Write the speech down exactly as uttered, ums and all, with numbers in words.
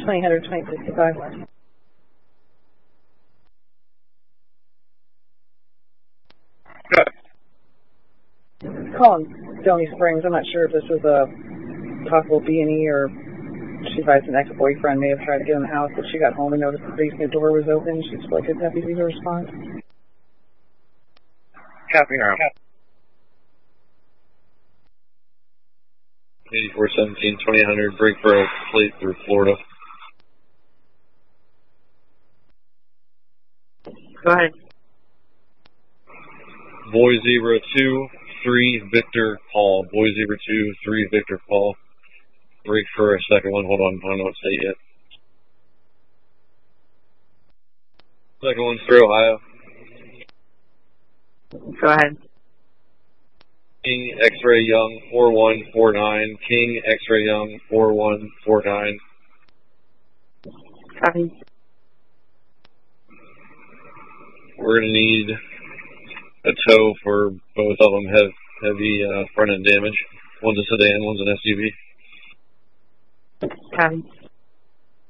twenty hundred, twenty sixty-five. Calling Stony Springs. I'm not sure if this is a possible B and E or she advised an ex-boyfriend may have tried to get in the house, but she got home and noticed the basement door was open. She's like, didn't have to see her response. Copy now. eighty-four seventeen, twenty hundred, break for a plate through Florida. Go ahead. Boy Zebra two, three, Victor, Paul. Boy Zebra two, three, Victor, Paul. Break for a second one. Hold on, I don't know what state yet. Second one's for Ohio. Go ahead. King X-Ray Young, four one four nine. King X-Ray Young, four one four nine. Copy. We're going to need a tow for both of them. Have heavy uh, front end damage. One's a sedan, one's an S U V. Copy.